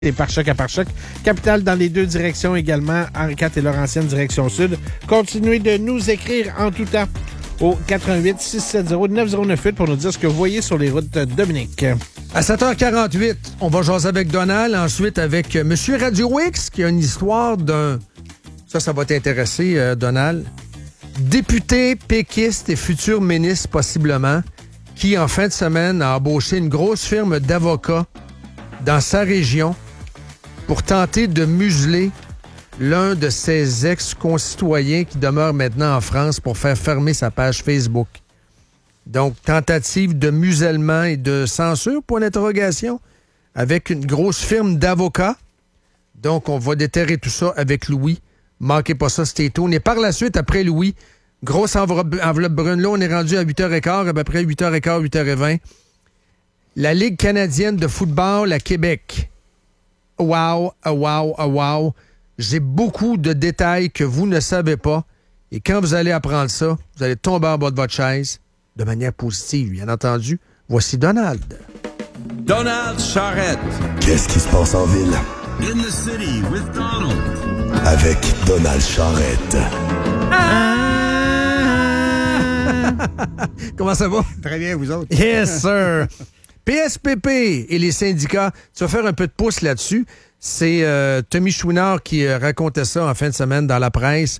Et par choc à par choc. Capitale dans les deux directions également. Henri IV et Laurentienne, direction sud. Continuez de nous écrire en tout temps au 88-670-9098 pour nous dire ce que vous voyez sur les routes Dominique. À 7h48, on va jaser avec Donald. Ensuite, avec M. Radio X, qui a une histoire d'un... Ça va t'intéresser, Donald. Député péquiste et futur ministre, possiblement, qui, en fin de semaine, a embauché une grosse firme d'avocats dans sa région pour tenter de museler l'un de ses ex-concitoyens qui demeure maintenant en France pour faire fermer sa page Facebook. Donc, tentative de musellement et de censure, point d'interrogation, avec une grosse firme d'avocats. Donc, on va déterrer tout ça avec Louis. Manquez pas ça, c'était tout. Et par la suite, après Louis, grosse enveloppe brune. Là, on est rendu à 8h15, à peu près 8h15, 8h20. La Ligue canadienne de football à Québec. Wow, wow, wow. J'ai beaucoup de détails que vous ne savez pas. Et quand vous allez apprendre ça, vous allez tomber en bas de votre chaise de manière positive, bien entendu. Voici Donald. Donald Charrette. Qu'est-ce qui se passe en ville? In the city with Donald. Avec Donald Charrette. Comment ça va? Très bien, vous autres. Yes, sir. PSPP et les syndicats, tu vas faire un peu de pouce là-dessus. C'est Tommy Chouinard qui racontait ça en fin de semaine dans la presse,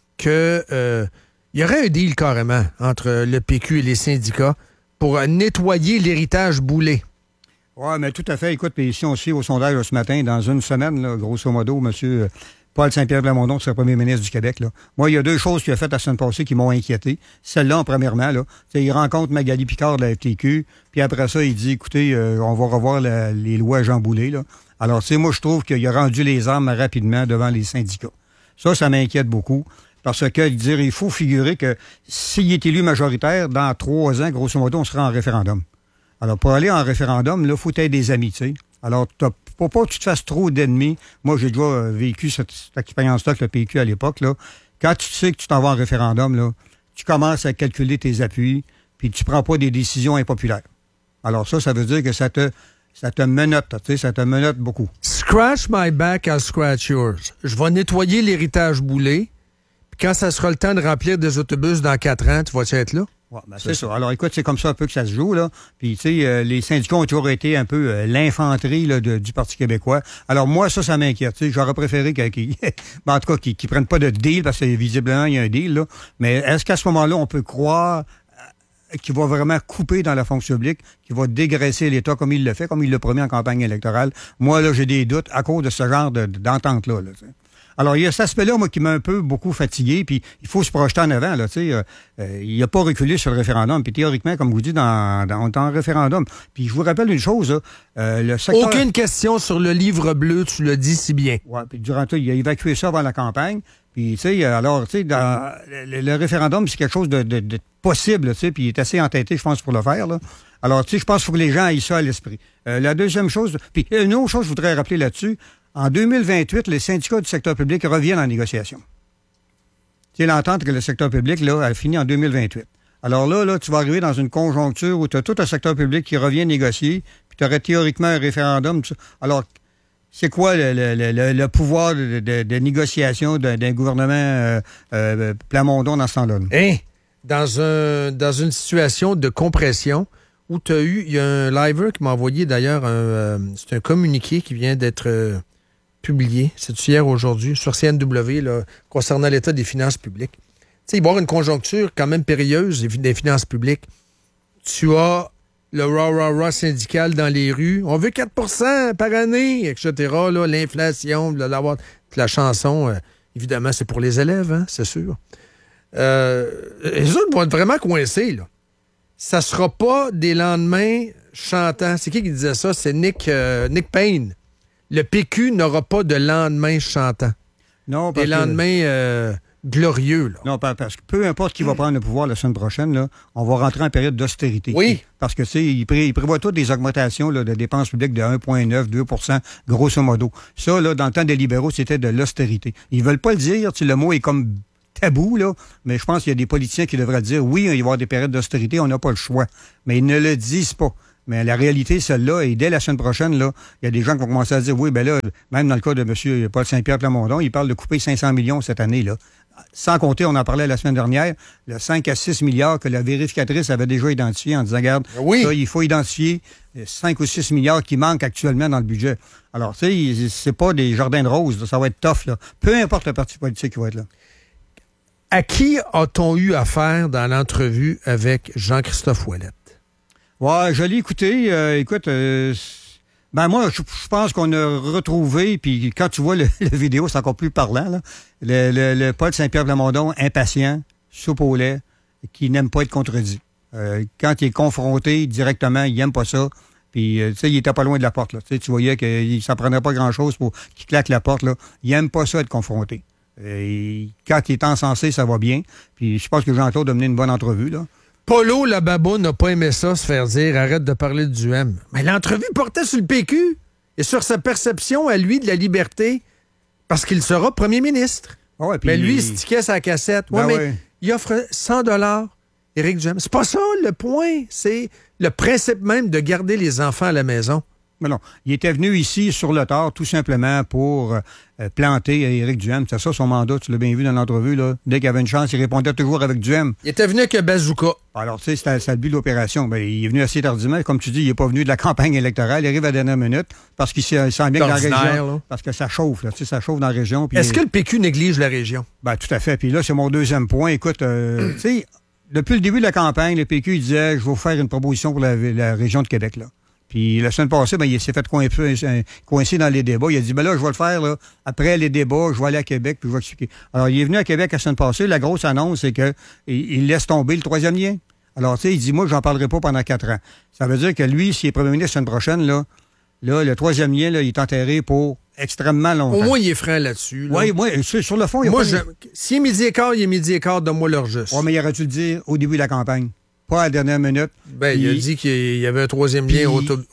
que il y aurait un deal carrément entre le PQ et les syndicats pour nettoyer l'héritage Boulay. Oui, mais tout à fait. Écoute, puis ici, on suit au sondage là, ce matin, dans une semaine, là, grosso modo, M. Paul Saint-Pierre Plamondon, qui est le premier ministre du Québec. Là. Moi, il y a deux choses qu'il a faites la semaine passée qui m'ont inquiété. Celle-là, premièrement, là, il rencontre Magali Picard de la FTQ, puis après ça, il dit, écoutez, on va revoir les lois Jean Boulay. Là. Alors, tu sais, moi, je trouve qu'il a rendu les armes rapidement devant les syndicats. Ça m'inquiète beaucoup. Parce que, il faut figurer que s'il est élu majoritaire, dans 3 ans, grosso modo, on sera en référendum. Alors, pour aller en référendum, là, il faut être des amis, tu sais. Alors, faut pas que tu te fasses trop d'ennemis. Moi, j'ai déjà vécu cette expérience-là avec le PQ à l'époque, là. Quand tu sais que tu t'en vas en référendum, là, tu commences à calculer tes appuis, puis tu prends pas des décisions impopulaires. Alors ça veut dire que ça te menotte, tu sais, ça te menotte beaucoup. Scratch my back, I'll scratch yours. Je vais nettoyer l'héritage Boulay. Quand ça sera le temps de remplir des autobus dans 4 ans, tu vas-tu être là? Ouais, ben c'est ça. Alors, écoute, c'est comme ça un peu que ça se joue, là. Puis, tu sais, les syndicats ont toujours été un peu l'infanterie là, du Parti québécois. Alors, moi, ça m'inquiète. Tu sais, j'aurais préféré qu'ils en tout cas, qu'ils prennent pas de deal, parce que visiblement, il y a un deal, là. Mais est-ce qu'à ce moment-là, on peut croire qu'il va vraiment couper dans la fonction publique, qu'il va dégraisser l'État comme il le fait, comme il l'a promis en campagne électorale? Moi, là, j'ai des doutes à cause de ce genre d'entente-là, là, tu sais. Alors, il y a cet aspect-là, moi, qui m'a un peu beaucoup fatigué, puis il faut se projeter en avant, là, tu sais. Il n'a pas reculé sur le référendum, puis théoriquement, comme vous dites, on est en référendum. Puis je vous rappelle une chose, là, le secteur... Aucune question sur le livre bleu, tu le dis si bien. Oui, puis durant tout, il a évacué ça avant la campagne, puis, tu sais, alors, tu sais, le référendum, c'est quelque chose de possible, tu sais, puis il est assez entêté, je pense, pour le faire, là. Alors, tu sais, je pense qu'il faut que les gens aient ça à l'esprit. La deuxième chose, puis une autre chose, je voudrais rappeler là-dessus, en 2028, les syndicats du secteur public reviennent en négociation. Tu sais, l'entente que le secteur public, là, a fini en 2028. Alors là, tu vas arriver dans une conjoncture où tu as tout un secteur public qui revient négocier, puis tu aurais théoriquement un référendum. Alors, c'est quoi le pouvoir de négociation d'un gouvernement Plamondon dans ce temps-là? Hein? Dans une situation de compression où il y a un liver qui m'a envoyé d'ailleurs c'est un communiqué qui vient d'être publié, c'est hier aujourd'hui, sur CNW, là, concernant l'état des finances publiques. Tu sais, il va y avoir une conjoncture quand même périlleuse des finances publiques. Tu as le rah-rah-rah syndical dans les rues. On veut 4 % par année, etc. Là, l'inflation, la chanson, évidemment, c'est pour les élèves, hein, c'est sûr. Les autres vont être vraiment coincés, là. Ça sera pas des lendemains chantants. C'est qui disait ça? C'est Nick Payne. Le PQ n'aura pas de lendemain chantant. Non, parce des lendemains glorieux, là. Non, parce que peu importe qui va prendre le pouvoir la semaine prochaine, là, on va rentrer en période d'austérité. Oui. Parce que, tu sais, il prévoit toutes des augmentations là, de dépenses publiques de 1,9, 2 % grosso modo. Ça, là, dans le temps des libéraux, c'était de l'austérité. Ils veulent pas le dire, le mot est comme tabou, là, mais je pense qu'il y a des politiciens qui devraient dire oui, il va y avoir des périodes d'austérité, on n'a pas le choix. Mais ils ne le disent pas. Mais la réalité, celle-là, et dès la semaine prochaine, là, il y a des gens qui vont commencer à dire, oui, ben là, même dans le cas de M. Paul Saint-Pierre Plamondon, il parle de couper 500 millions cette année, là. Sans compter, on en parlait la semaine dernière, le 5 à 6 milliards que la vérificatrice avait déjà identifié en disant, regarde, oui. ça, il faut identifier 5 ou 6 milliards qui manquent actuellement dans le budget. Alors, tu sais, c'est pas des jardins de roses, là, ça va être tough, là. Peu importe le parti politique qui va être là. À qui a-t-on eu affaire dans l'entrevue avec Jean-Christophe Ouellette? Ouais, je l'ai écouté. Écoute, ben moi, je pense qu'on a retrouvé, puis quand tu vois la vidéo, c'est encore plus parlant, là. Le Paul Saint-Pierre Plamondon, impatient, soupe au lait, qui n'aime pas être contredit. Quand il est confronté directement, il n'aime pas ça. Puis, tu sais, il était pas loin de la porte, là. Tu voyais qu'il s'en prenait pas grand-chose pour qu'il claque la porte, là. Il n'aime pas ça être confronté. Et quand il est encensé, ça va bien. Puis, je pense que Jean-Claude a mené une bonne entrevue, là. Polo, la baba, n'a pas aimé ça, se faire dire « Arrête de parler du M ». Mais l'entrevue portait sur le PQ et sur sa perception à lui de la liberté parce qu'il sera premier ministre. Ouais, mais lui, il stickait sa cassette. Ouais, mais il offre 100 $, Éric Duhem. C'est pas ça le point. C'est le principe même de garder les enfants à la maison. Mais non, il était venu ici sur le tard tout simplement pour planter Éric Duhem. C'est ça son mandat, tu l'as bien vu dans l'entrevue, là. Dès qu'il avait une chance, il répondait toujours avec Duhem. Il était venu avec un bazooka. Alors, tu sais, c'était le but de l'opération. Ben, il est venu assez tardivement. Comme tu dis, il n'est pas venu de la campagne électorale. Il arrive à la dernière minute parce qu'il sent bien que dans la région, là. Parce que ça chauffe, là. Tu sais, ça chauffe dans la région. Est-ce que le PQ néglige la région? Ben, tout à fait. Puis là, c'est mon deuxième point. Écoute, tu sais, depuis le début de la campagne, le PQ il disait, je vais vous faire une proposition pour la région de Québec, là. Puis la semaine passée, ben, il s'est fait coincer dans les débats. Il a dit, ben là, je vais le faire, là. Après les débats, je vais aller à Québec, puis je vais expliquer. Alors, il est venu à Québec la semaine passée. La grosse annonce, c'est que il laisse tomber le troisième lien. Alors, tu sais, il dit, moi, j'en parlerai pas pendant 4 ans. Ça veut dire que lui, s'il est premier ministre la semaine prochaine, là, le troisième lien, là, il est enterré pour extrêmement longtemps. Au moins, il est franc là-dessus. Là. Oui, sur le fond, il y a moi, s'il est midi et quart, il est midi et quart, donne-moi l'heure juste. Oui, mais il aurait dû le dire au début de la campagne. Pas à la dernière minute. Ben, il a dit qu'il y avait un troisième lien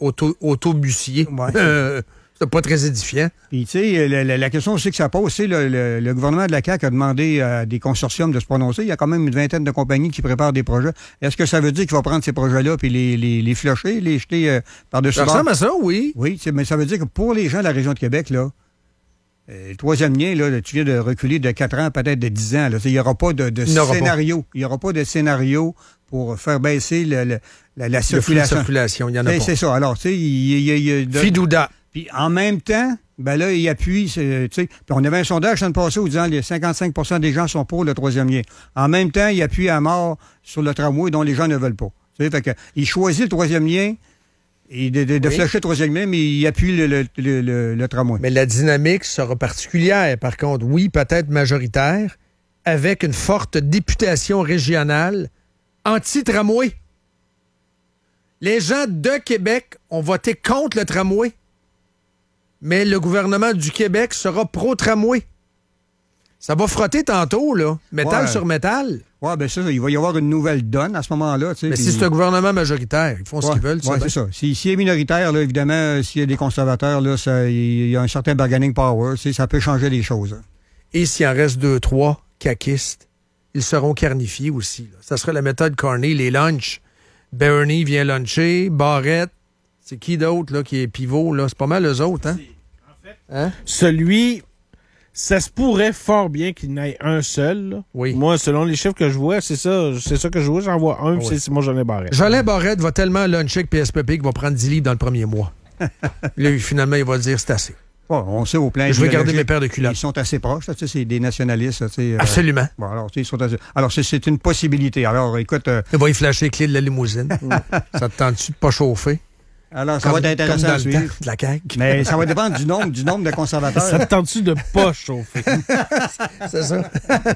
autobusier. Ouais. C'était pas très édifiant. Puis, tu sais, la question aussi que ça pose, c'est le gouvernement de la CAQ a demandé à des consortiums de se prononcer. Il y a quand même une vingtaine de compagnies qui préparent des projets. Est-ce que ça veut dire qu'il va prendre ces projets-là puis les flusher, les jeter par-dessus? Ça ressemble à ça, oui. Oui, mais ça veut dire que pour les gens de la région de Québec, là, le troisième lien, là, tu viens de reculer de 4 ans, peut-être de 10 ans. Là. Il n'y aura pas de scénario. Il n'y aura pas de scénario pour faire baisser la circulation. Il y en a pas. C'est ça. Alors, tu sais, il Fidouda. Puis en même temps, ben là, il appuie, tu sais. Puis on avait un sondage l'année passée où disant que les 55% des gens sont pour le troisième lien. En même temps, il appuie à mort sur le tramway dont les gens ne veulent pas. Tu sais, fait que il choisit le troisième lien et de flasher le troisième lien, mais il appuie le tramway. Mais la dynamique sera particulière, par contre. Oui, peut-être majoritaire, avec une forte députation régionale anti-tramway. Les gens de Québec ont voté contre le tramway, mais le gouvernement du Québec sera pro-tramway. Ça va frotter tantôt, là, métal sur métal. Oui, bien ça, il va y avoir une nouvelle donne à ce moment-là. Mais si c'est un gouvernement majoritaire, ils font ce qu'ils veulent. Oui, c'est ça. S'il est minoritaire, là, évidemment, s'il y a des conservateurs, là, il y a un certain bargaining power. Ça peut changer les choses. Hein. Et s'il en reste 2-3 caquistes, ils seront carnifiés aussi. Là. Ça sera la méthode Carney, les lunchs. Bernie vient luncher, Barrette. C'est qui d'autre là, qui est pivot? Là? C'est pas mal eux autres. Hein? En fait, ça se pourrait fort bien qu'il n'ait un seul. Là. Oui. Moi, selon les chiffres que je vois, c'est ça que je vois. J'en vois un, c'est Simon Jolin Barrette. Jolin Barrette va tellement luncher que PSPP qu'il va prendre 10 livres dans le premier mois. Là, finalement, il va dire c'est assez. Bon, on sait au plan. Je vais garder mes paires de culottes. Ils sont assez proches, là, c'est des nationalistes. Absolument. Bon, alors, ils sont assez... Alors, c'est une possibilité. Alors, écoute. Il va y flasher les clés de la limousine. Ça te tente-tu de pas chauffer? Alors, ça va être intéressant à suivre. De la CAQ. Mais ça va dépendre du nombre de conservateurs. Ça te tente-tu de pas chauffer? C'est ça.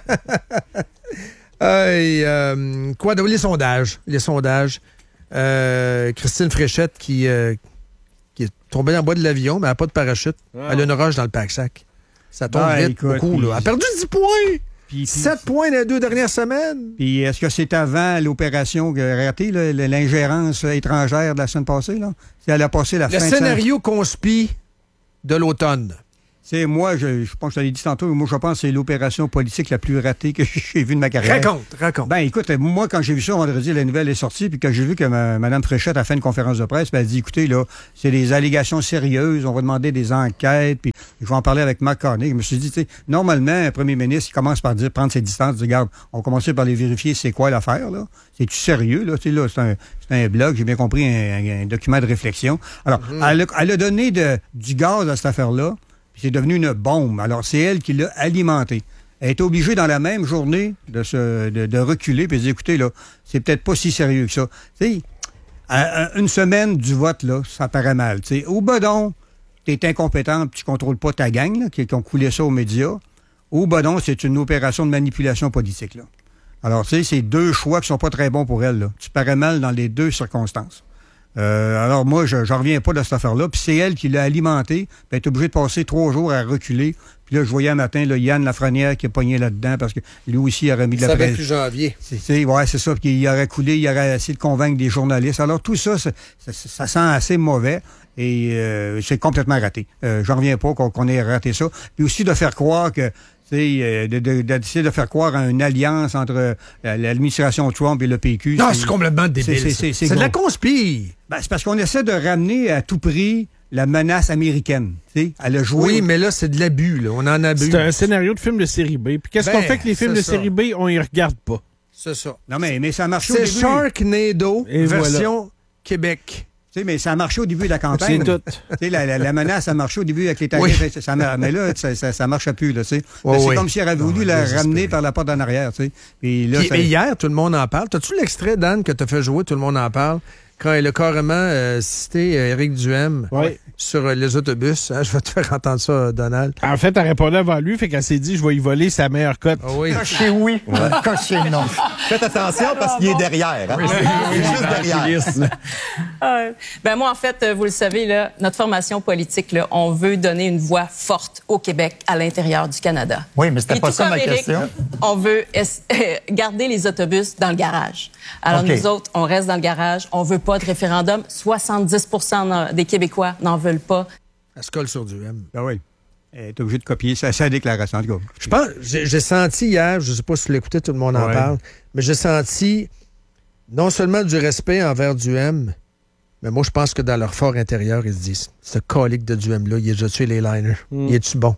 Quoi d'autre? Les sondages. Christine Fréchette qui est tombée en bas de l'avion, mais elle n'a pas de parachute. Elle a une roche dans le pack-sac. Ça tombe vite, écoute, beaucoup. Là. Elle a perdu 10 points! 7 points dans les 2 dernières semaines. Puis est-ce que c'est avant l'opération ratée, l'ingérence étrangère de la semaine passée? Là? Si elle a passé la fin le scénario conspi de l'automne. Moi, je pense que je te l'ai dit tantôt, moi, je pense que c'est l'opération politique la plus ratée que j'ai vue de ma carrière. Raconte. Ben, écoute, moi, quand j'ai vu ça vendredi, la nouvelle est sortie, puis quand j'ai vu que Mme Fréchette a fait une conférence de presse, ben, elle a dit, écoutez, là, c'est des allégations sérieuses, on va demander des enquêtes, puis je vais en parler avec Mark Carney. Je me suis dit, tu sais, normalement, un premier ministre, il commence par prendre ses distances, dire, regarde, on va commencer par les vérifier, c'est quoi l'affaire, là? C'est-tu sérieux, là? Tu sais, là, c'est un blog, j'ai bien compris, un document de réflexion. Alors, elle a donné du gaz à cette affaire-là, puis c'est devenu une bombe. Alors, c'est elle qui l'a alimenté. Elle est obligée, dans la même journée, de reculer puis de dire, écoutez, là, c'est peut-être pas si sérieux que ça. Tu sais, une semaine du vote, là, ça paraît mal. Tu sais, au bedon, t'es incompétent puis tu contrôles pas ta gang, là, qui ont coulé ça aux médias. Au bedon, c'est une opération de manipulation politique, là. Alors, tu sais, c'est deux choix qui sont pas très bons pour elle, là. Tu parais mal dans les deux circonstances. Alors, moi, je reviens pas de cette affaire-là. Puis c'est elle qui l'a alimenté. Puis elle est obligée de passer 3 jours à reculer. Puis là, je voyais un matin là, Yann Lafrenière qui est pogné là-dedans parce que lui aussi il aurait mis de la Ça va presse. plus janvier. Ouais, c'est ça. Puis il aurait coulé, il aurait essayé de convaincre des journalistes. Alors, tout ça, ça sent assez mauvais. Et c'est complètement raté. J'en reviens pas qu'on ait raté ça. Puis aussi de faire croire que d'essayer de faire croire à une alliance entre l'administration Trump et le PQ. Non, c'est complètement débile. C'est de la conspire. Ben, c'est parce qu'on essaie de ramener à tout prix la menace américaine. Elle a joué. Oui, mais là, c'est de l'abus. Là. On en abuse. C'est un scénario de film de série B. Puis qu'est-ce qu'on fait que les films de série B, on y regarde pas? C'est ça. Non, mais ça a marché au début. C'est Sharknado, Et version voilà. Québec. Mais ça a marché au début de la campagne. C'est tout. La menace a marché au début avec les tarifs. Oui. Mais là, ça marchait plus. Là, c'est comme si elle avait voulu la ramener par la porte en arrière. Puis là, et hier, tout le monde en parle. T'as-tu l'extrait, Dan, que t'as fait jouer, tout le monde en parle, quand elle a carrément cité Éric Duhem sur les autobus? Hein? Je vais te faire entendre ça, Donald. En fait, elle répondait avant lui, fait qu'elle s'est dit, je vais y voler sa meilleure cote. Ah oui. Cochez oui, cochez non. Faites attention parce qu'il est derrière. Hein? Il est juste derrière. Ben moi, en fait, vous le savez, là, notre formation politique, là, on veut donner une voix forte au Québec, à l'intérieur du Canada. Oui, mais c'était Et pas tout ça comme ma Éric, question. on veut garder les autobus dans le garage. Alors nous autres, on reste dans le garage. On veut pas de référendum. 70% des Québécois n'en veulent pas. Elle se colle sur Duhem. Ben oui. Elle est obligée de copier sa déclaration. En tout cas. Je pense, j'ai senti hier, je ne sais pas si tu l'écoutais, tout le monde en parle, mais j'ai senti non seulement du respect envers Duhem, mais moi, je pense que dans leur fort intérieur, ils se disent, ce colique de Duhem-là, il a déjà tué les liners. Il est-tu bon?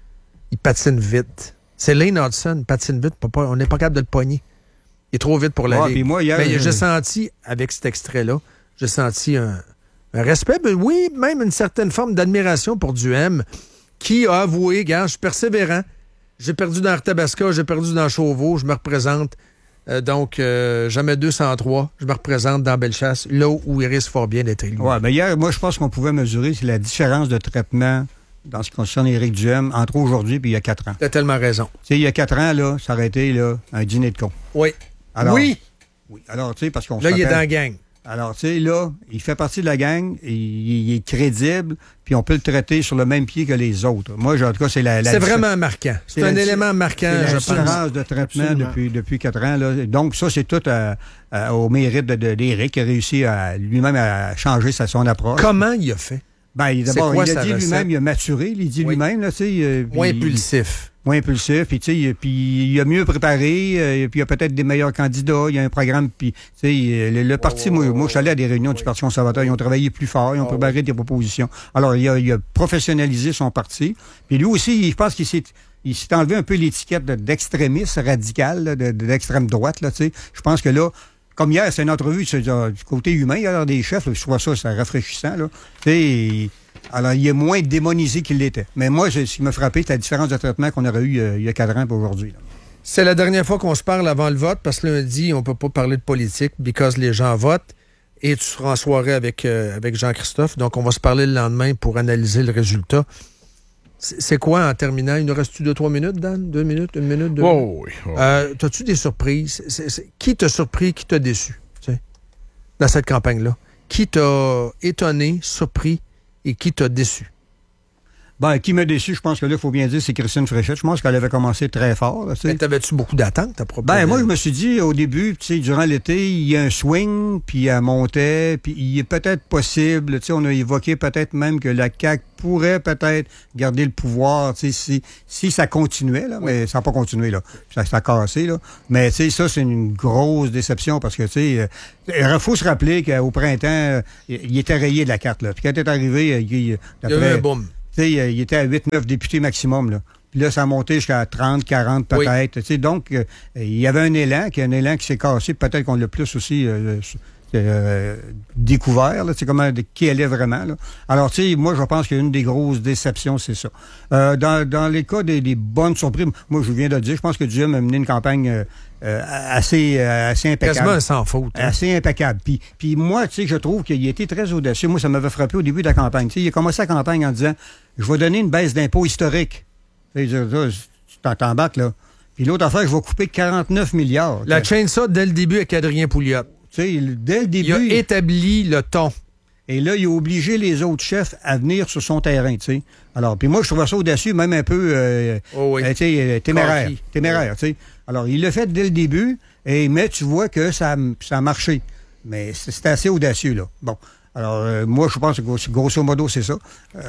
Il patine vite. C'est Lane Hudson, il patine vite. On n'est pas capable de le pogner. Il est trop vite pour la Ligue. Moi, hier, mais j'ai senti, avec cet extrait-là, j'ai senti un respect, mais oui, même une certaine forme d'admiration pour Duhem, qui a avoué, gars, je suis persévérant. J'ai perdu dans Arthabasca, j'ai perdu dans Chauveau, je me représente. Donc, jamais 203, je me représente dans Bellechasse, là où il risque fort bien d'être élu. Oui, mais hier, moi, je pense qu'on pouvait mesurer, c'est la différence de traitement dans ce qui concerne Éric Duhem entre aujourd'hui et il y a 4 ans. T'as tellement raison. Tu sais, il y a 4 ans, là, ça aurait été là, un dîner de con. Oui. Alors, oui. Alors, tu sais, parce qu'on là, il est dans la gang. Alors, tu sais, là, il fait partie de la gang, il est crédible, puis on peut le traiter sur le même pied que les autres. Moi, en tout cas, c'est c'est vraiment marquant. C'est un élément marquant, je pense. C'est la différence de traitement depuis 4 ans. Là. Donc, ça, c'est tout au mérite d'Éric, qui a réussi lui-même à changer son approche. Comment il a fait? Ben, d'abord, il a dit lui-même, il a maturé, il dit lui-même, là, tu sais. Moins impulsif. Moins impulsif, puis tu sais, puis il a mieux préparé, puis il y a peut-être des meilleurs candidats, il y a un programme, puis tu sais, le parti, moi, je suis allé à des réunions du Parti conservateur, ils ont travaillé plus fort, ils ont préparé des propositions. Alors, il a professionnalisé son parti, puis lui aussi, je pense qu'il s'est enlevé un peu l'étiquette d'extrémiste radical, là, d'extrême droite, là, tu sais. Je pense que là, comme hier, c'est une entrevue du côté humain, il y a des chefs, là, je trouve ça, c'est rafraîchissant, là. Tu sais, alors, il est moins démonisé qu'il l'était. Mais moi, ce qui m'a frappé, c'est la différence de traitement qu'on aurait eu il y a 4 ans pour aujourd'hui. C'est la dernière fois qu'on se parle avant le vote, parce que lundi, on ne peut pas parler de politique, because les gens votent, et tu seras en soirée avec Jean-Christophe. Donc, on va se parler le lendemain pour analyser le résultat. C'est quoi, en terminant? Il nous reste-tu 2-3 minutes, Dan? 2 minutes? 1 minute? 2 minutes? Oui. T'as-tu des surprises? Qui t'a surpris, qui t'a déçu, tu sais, dans cette campagne-là? Qui t'a étonné, surpris, et qui t'a déçu? Ben, qui m'a déçu, je pense que là, il faut bien dire, c'est Christine Fréchette. Je pense qu'elle avait commencé très fort. Là, mais t'avais-tu beaucoup d'attentes à propos? Ben, moi, je me suis dit, au début, tu sais, durant l'été, il y a un swing, puis elle montait, puis il est peut-être possible, tu sais, on a évoqué peut-être même que la CAQ pourrait peut-être garder le pouvoir, tu sais, si ça continuait, là, mais ça n'a pas continué, là. Ça a cassé, là. Mais, tu sais, ça, c'est une grosse déception, parce que, tu sais, il faut se rappeler qu'au printemps, il était rayé de la carte, là. Puis quand il est arrivé, il y a eu un boom. Tu sais, il était à 8-9 députés maximum, là. Puis là, ça a monté jusqu'à 30, 40 peut-être. Tu sais, donc, il y avait un élan qui s'est cassé. Peut-être qu'on l'a plus aussi découvert, là, comment qui elle est vraiment. Là. Alors, tu sais, moi, je pense qu'une des grosses déceptions, c'est ça. Dans les cas des bonnes surprises, moi, je viens de le dire, je pense que Duhem a mené une campagne assez impeccable. Quasiment sans faute. Hein? Assez impeccable. Puis moi, tu sais, je trouve qu'il a été très audacieux. Moi, ça m'avait frappé au début de la campagne. Tu sais, il a commencé la campagne en disant, je vais donner une baisse d'impôt historique. Tu t'embattes, là. Puis l'autre affaire, je vais couper 49 milliards. La chaîne ça dès le début avec Adrien Pouliot. Tu sais, dès le début... Il a établi le ton. Et là, il a obligé les autres chefs à venir sur son terrain, tu sais. Alors, puis moi, je trouvais ça audacieux, même un peu téméraire. Téméraire, tu sais. Alors, il l'a fait dès le début, mais tu vois que ça a marché. Mais c'était assez audacieux, là. Bon. Alors, moi, je pense que grosso modo, c'est ça.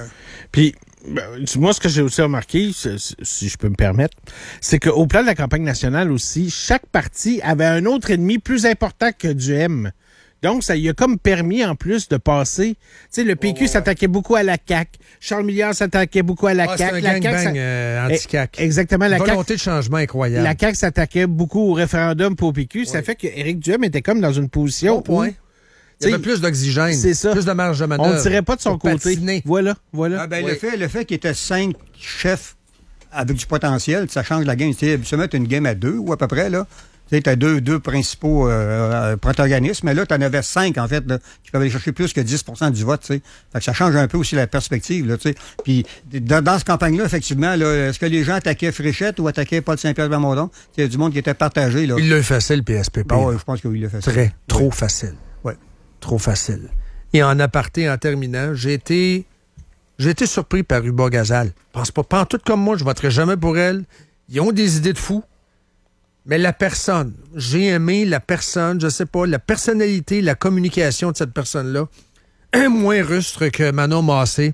Puis, moi, ce que j'ai aussi remarqué, si je peux me permettre, c'est qu'au plan de la campagne nationale aussi, chaque parti avait un autre ennemi plus important que Duhem. Donc, ça lui a comme permis, en plus, de passer. Tu sais, le PQ s'attaquait beaucoup à la CAQ. Charles Milliard s'attaquait beaucoup à la CAQ. C'est un gangbang anti-CAQ. Exactement. La volonté de changement incroyable. La CAQ s'attaquait beaucoup au référendum pour au PQ. Oui. Ça fait qu'Éric Duhem était comme dans une position où... Il y avait plus d'oxygène, plus de marge de manœuvre. On ne tirait pas de son côté. Patiner. Voilà. Ah ben, le fait qu'il était 5 chefs avec du potentiel, ça change la game. Tu sais, habituellement, tu as une game à 2 ou à peu près, là. Tu as deux principaux protagonistes, mais là, tu en avais 5, en fait, là, qui peuvent aller chercher plus que 10 du vote, tu sais. Fait que ça change un peu aussi la perspective, là, tu sais. Puis, dans cette campagne-là, effectivement, là, est-ce que les gens attaquaient Fréchette ou attaquaient Paul Saint-Pierre-Plamondon? Il y a du monde qui était partagé, là. Il l'a fait, le PSPP. Ah ouais, je pense que oui, il l'a fait. Trop facile. Oui. Trop facile. Et en aparté, en terminant, j'ai été surpris par Hubert Gazal. Pense pas en tout comme moi, je voterai jamais pour elle. Ils ont des idées de fous. Mais la personne, j'ai aimé la personne, je sais pas, la personnalité, la communication de cette personne-là. Moins rustre que Manon Massé.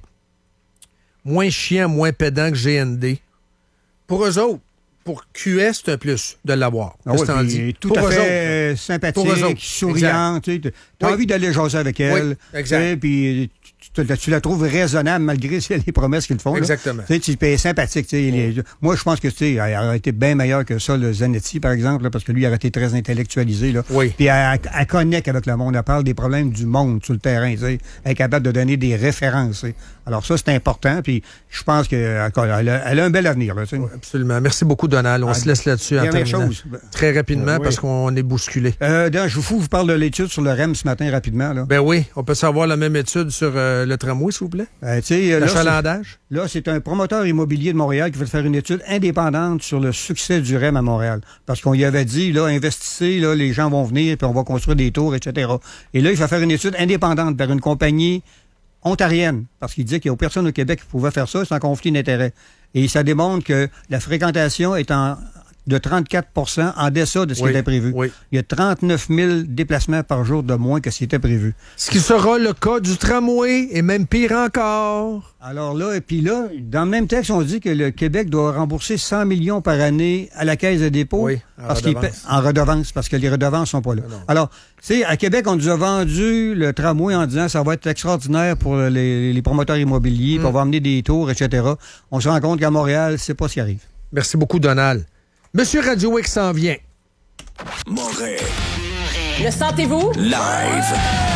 Moins chiant, moins pédant que GND. Pour eux autres, pour QS, c'est un plus de l'avoir. Ah oui, tout à fait sympathique, souriante. Tu as envie d'aller jaser avec elle. Oui, exact. Puis tu la trouves raisonnable malgré les promesses qu'ils font. Exactement. Tu es sympathique. Moi, je pense que elle aurait été bien meilleure que ça, le Zanetti, par exemple, là, parce que lui, il aurait été très intellectualisé. Là. Oui. Puis elle connecte avec le monde. Elle parle des problèmes du monde sur le terrain. Elle est capable de donner des références. Alors ça, c'est important. Puis je pense qu'elle a un bel avenir. Là, oui, absolument. Merci beaucoup, Donald. On se laisse là-dessus en terminant. Très rapidement, parce qu'on est bousculé. Je vous parle de l'étude sur le REM ce matin rapidement. Là. Ben oui, on peut savoir la même étude sur le tramway, s'il vous plaît? L'achalandage? Là, c'est un promoteur immobilier de Montréal qui veut faire une étude indépendante sur le succès du REM à Montréal. Parce qu'on y avait dit, là, investissez, là, les gens vont venir, puis on va construire des tours, etc. Et là, il va faire une étude indépendante vers une compagnie ontarienne. Parce qu'il dit qu'il n'y a personne au Québec qui pouvait faire ça, c'est un conflit d'intérêts. Et ça démontre que la fréquentation est de 34 % en deçà de ce qui était prévu. Oui. Il y a 39 000 déplacements par jour de moins que ce qui était prévu. Ce qui sera le cas du tramway, et même pire encore. Alors là, et puis là, dans le même texte, on dit que le Québec doit rembourser 100 millions par année à la Caisse de dépôt. Oui, en redevance, parce que les redevances sont pas là. Non. Alors, tu sais, à Québec, on nous a vendu le tramway en disant que ça va être extraordinaire pour les promoteurs immobiliers, puis on va emmener des tours, etc. On se rend compte qu'à Montréal, c'est pas ce qui arrive. Merci beaucoup, Donald. Monsieur Radio X s'en vient. Montréal. Le sentez-vous? Live.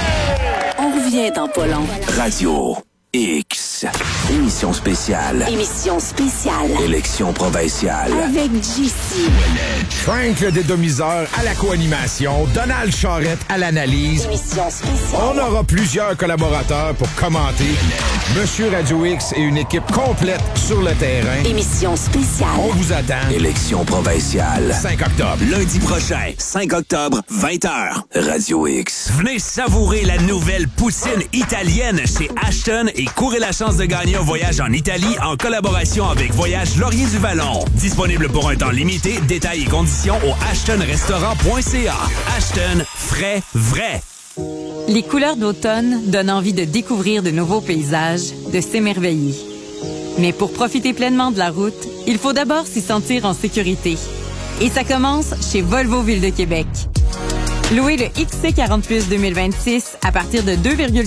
On revient dans pas long. Radio X. Émission spéciale. Émission spéciale. Élection provinciale. Avec JC. Frank le dédomiseur à la co-animation. Donald Charrette à l'analyse. Émission spéciale. On aura plusieurs collaborateurs pour commenter. Monsieur Radio X et une équipe complète sur le terrain. Émission spéciale. On vous attend. Élection provinciale. 5 octobre. Lundi prochain, 5 octobre, 20h. Radio X. Venez savourer la nouvelle poutine italienne chez Ashton et courez la chance chance de gagner un voyage en Italie en collaboration avec Voyage Laurier du Vallon. Disponible pour un temps limité. Détails et conditions au ashtonrestaurant.ca. Ashton, frais, vrai. Les couleurs d'automne donnent envie de découvrir de nouveaux paysages, de s'émerveiller. Mais pour profiter pleinement de la route, il faut d'abord s'y sentir en sécurité. Et ça commence chez Volvo Ville de Québec. Louez le XC40 Plus 2026 à partir de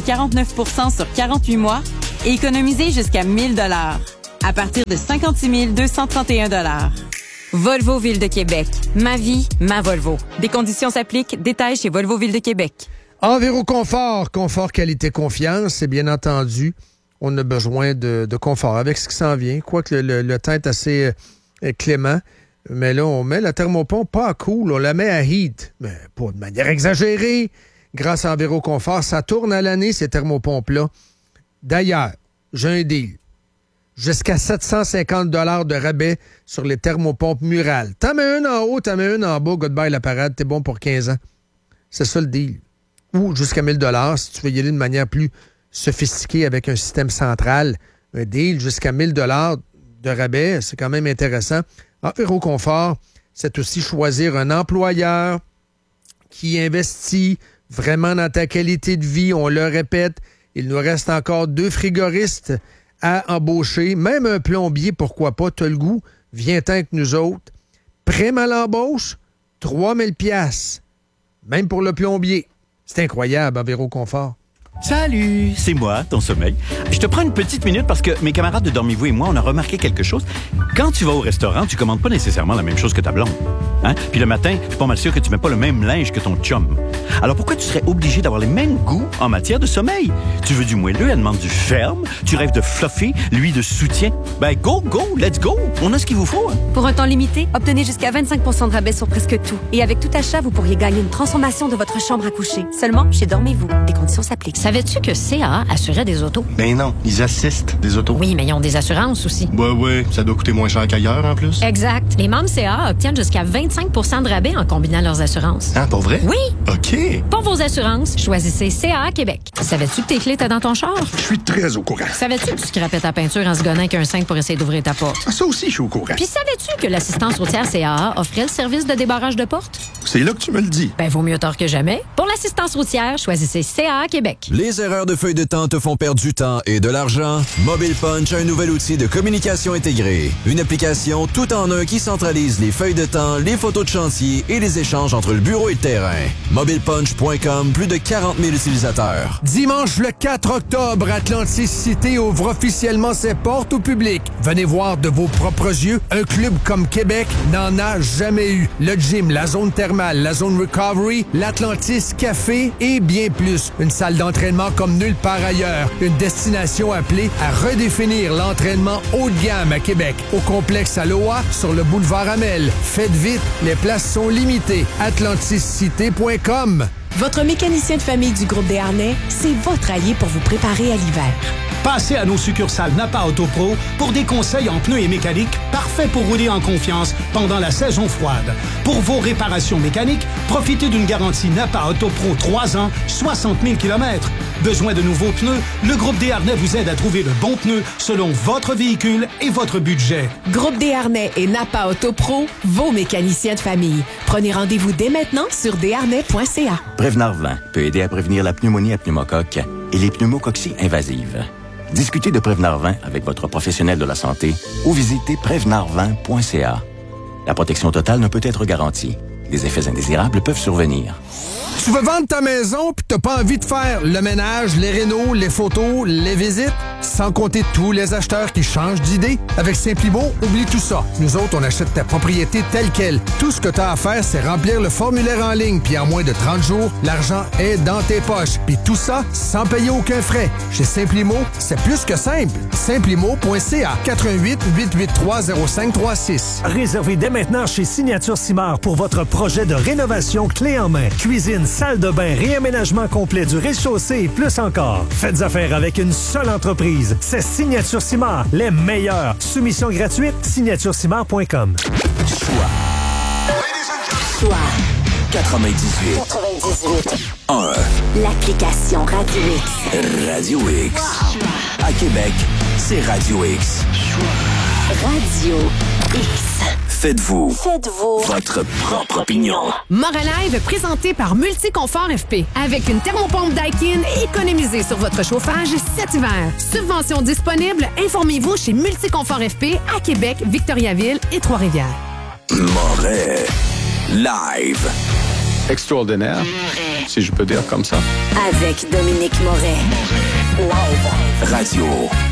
2,49 % sur 48 mois et économisez jusqu'à 1 000 $ à partir de 56 231 $. Volvo Ville de Québec. Ma vie, ma Volvo. Des conditions s'appliquent. Détails chez Volvo Ville de Québec. Enviroconfort, confort, qualité, confiance, et bien entendu, on a besoin de confort avec ce qui s'en vient. Quoique le temps est assez clément, mais là, on met la thermopompe pas à cool, on la met à heat, mais pas de manière exagérée. Grâce à Enviroconfort, ça tourne à l'année, ces thermopompes-là. D'ailleurs, j'ai un deal. Jusqu'à 750 $ de rabais sur les thermopompes murales. T'en mets une en haut, t'en mets une en bas, goodbye la parade, t'es bon pour 15 ans. C'est ça le deal. Ou jusqu'à 1 000 $ si tu veux y aller de manière plus sophistiquée avec un système central. Un deal jusqu'à 1 000 $ de rabais, c'est quand même intéressant. Enviroconfort, c'est aussi choisir un employeur qui investit vraiment dans ta qualité de vie. On le répète, il nous reste encore 2 frigoristes à embaucher. Même un plombier, pourquoi pas, t'as le goût, viens-t'en avec nous autres. Prime à l'embauche, 3 000 $. Même pour le plombier. C'est incroyable, Enviroconfort. Salut, c'est moi, ton sommeil. Je te prends une petite minute parce que mes camarades de Dormez-vous et moi, on a remarqué quelque chose. Quand tu vas au restaurant, tu commandes pas nécessairement la même chose que ta blonde. Hein? Puis le matin, je suis pas mal sûr que tu mets pas le même linge que ton chum. Alors pourquoi tu serais obligé d'avoir les mêmes goûts en matière de sommeil? Tu veux du moelleux, elle demande du ferme. Tu rêves de fluffy, lui de soutien. Ben go, let's go. On a ce qu'il vous faut. Hein? Pour un temps limité, obtenez jusqu'à 25 % de rabais sur presque tout. Et avec tout achat, vous pourriez gagner une transformation de votre chambre à coucher. Seulement chez Dormez-vous. Des conditions s'appliquent. Savais-tu que CAA assurait des autos? Ben non, ils assistent des autos. Oui, mais ils ont des assurances aussi. Ouais, ça doit coûter moins cher qu'ailleurs en plus. Exact. Les membres CAA obtiennent jusqu'à 25 % de rabais en combinant leurs assurances. Ah, pour vrai? Oui. OK. Pour vos assurances, choisissez CAA Québec. Savais-tu que tes clés étaient dans ton char? Je suis très au courant. Savais-tu que tu scrapais ta peinture en se gonnant avec un 5 pour essayer d'ouvrir ta porte? Ah, ça aussi, je suis au courant. Puis savais-tu que l'assistance routière CAA offrait le service de débarrage de porte? C'est là que tu me le dis. Ben, vaut mieux tard que jamais. Pour l'assistance routière, choisissez CAA Québec. Les erreurs de feuille de temps te font perdre du temps et de l'argent? Mobile Punch a un nouvel outil de communication intégrée. Une application tout en un qui centralise les feuilles de temps, les photos de chantier et les échanges entre le bureau et le terrain. MobilePunch.com, plus de 40 000 utilisateurs. Dimanche le 4 octobre, Atlantis Cité ouvre officiellement ses portes au public. Venez voir de vos propres yeux, un club comme Québec n'en a jamais eu. Le gym, la zone thermale, la zone recovery, l'Atlantis Café et bien plus. Une salle d'entraînement comme nulle part ailleurs. Une destination appelée à redéfinir l'entraînement haut de gamme à Québec. Au complexe Aloha, sur le boulevard Amel. Faites vite, les places sont limitées. AtlantisCité.com. Votre mécanicien de famille du groupe Desharnais, c'est votre allié pour vous préparer à l'hiver. Passez à nos succursales Napa Autopro pour des conseils en pneus et mécanique parfaits pour rouler en confiance pendant la saison froide. Pour vos réparations mécaniques, profitez d'une garantie Napa Autopro 3 ans, 60 000 km. Besoin de nouveaux pneus? Le groupe Desharnais vous aide à trouver le bon pneu selon votre véhicule et votre budget. Groupe Desharnais et Napa Autopro, vos mécaniciens de famille. Prenez rendez-vous dès maintenant sur desharnais.ca. Prévenard 20 peut aider à prévenir la pneumonie à pneumocoque et les pneumococcies invasives. Discutez de Prévenard 20 avec votre professionnel de la santé ou visitez prévenard20.ca. La protection totale ne peut être garantie. Des effets indésirables peuvent survenir. Tu veux vendre ta maison puis t'as pas envie de faire le ménage, les rénos, les photos, les visites, sans compter tous les acheteurs qui changent d'idée? Avec Simplimo, oublie tout ça. Nous autres, on achète ta propriété telle quelle. Tout ce que t'as à faire, c'est remplir le formulaire en ligne, puis en moins de 30 jours, l'argent est dans tes poches. Puis tout ça, sans payer aucun frais. Chez Simplimo, c'est plus que simple. Simplimo.ca 88 883 0536. Réservez dès maintenant chez Signature Simard pour votre projet de rénovation clé en main. Cuisine, salle de bain, réaménagement complet du rez-de-chaussée et plus encore. Faites affaire avec une seule entreprise. C'est Signature Simard, les meilleurs. Soumission gratuite, signaturesimard.com. Choix 98 1. L'application Radio X. Radio X. À Québec, c'est Radio X. Radio X. Faites-vous votre propre opinion. Moralive présenté par Multiconfort FP. Avec une thermopompe Daikin, économisez sur votre chauffage cet hiver. Subvention disponible, informez-vous chez Multiconfort FP à Québec, Victoriaville et Trois-Rivières. Moret live. Extraordinaire, si je peux dire comme ça. Avec Dominique Moret. Live. Radio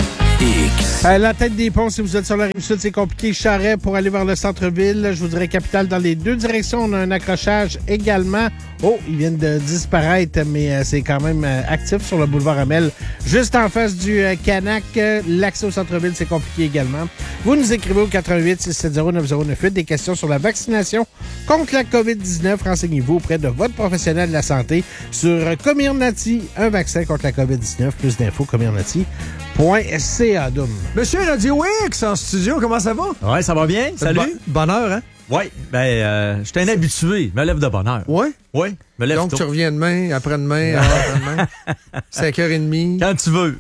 X. La tête des ponts, si vous êtes sur la Rive-Sud, c'est compliqué. Charret pour aller vers le centre-ville. Je vous dirais Capitale dans les deux directions. On a un accrochage également. Oh, ils viennent de disparaître, mais c'est quand même actif sur le boulevard Amel. Juste en face du Canac. L'accès au centre-ville, c'est compliqué également. Vous nous écrivez au 88-670-9098 des questions sur la vaccination contre la COVID-19. Renseignez-vous auprès de votre professionnel de la santé sur Comirnaty, un vaccin contre la COVID-19. Plus d'infos, comirnaty.ca. Monsieur Radio X en studio, comment ça va? Ouais, ça va bien. Salut. Bonne heure, hein? Oui, je suis un habitué. Je me lève de bonne heure. Oui? Oui, me lève donc, tôt. tu reviens demain, après-demain, après-demain, 5h30. Quand tu veux.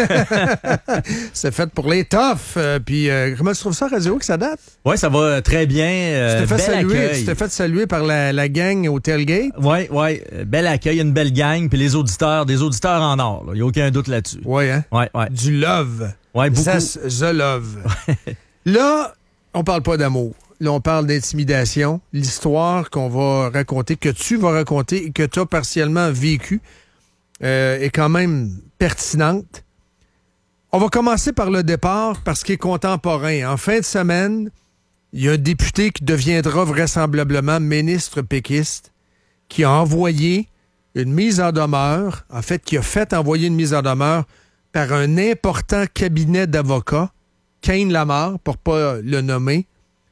C'est fait pour les toughs. Puis, comment tu trouves ça, Radio X, ça date? Oui, ça va très bien. Tu t'es fait saluer par la gang au tailgate? Oui. Bel accueil, une belle gang. Puis les auditeurs, des auditeurs en or. Il n'y a aucun doute là-dessus. Oui, hein? Oui. Du love. Oui, beaucoup. The love. Là, on parle pas d'amour. Là, on parle d'intimidation. L'histoire qu'on va raconter, que tu vas raconter et que tu as partiellement vécu est quand même pertinente. On va commencer par le départ parce qu'il est contemporain. En fin de semaine, il y a un député qui deviendra vraisemblablement ministre péquiste qui a envoyé une mise en demeure, en fait, qui a fait envoyer une mise en demeure par un important cabinet d'avocats, Kane Lamar, pour pas le nommer,